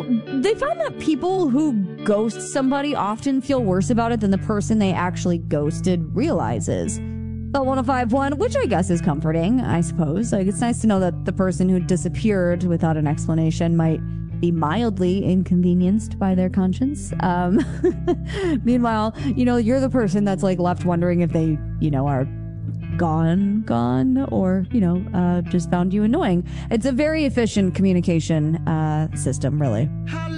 they found that people who ghost somebody often feel worse about it than the person they actually ghosted realizes. But 1051, which I guess is comforting, I suppose. Like, it's nice to know that the person who disappeared without an explanation might be mildly inconvenienced by their conscience. Meanwhile, you're the person that's like left wondering if they, are gone, or, just found you annoying. It's a very efficient communication system, really.